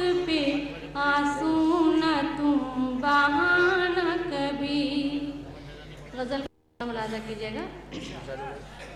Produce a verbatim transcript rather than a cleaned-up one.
पे आंसू न तुम बहाना कभी। गजल मुलाजा कीजिएगा।